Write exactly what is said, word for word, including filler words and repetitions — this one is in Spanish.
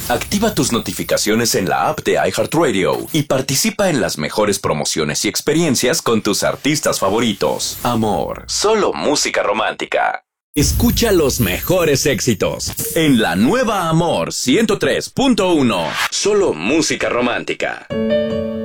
Activa tus notificaciones en la app de iHeartRadio y participa en las mejores promociones y experiencias con tus artistas favoritos. Amor, solo música romántica. Escucha los mejores éxitos en la nueva Amor ciento tres punto uno. Solo música romántica.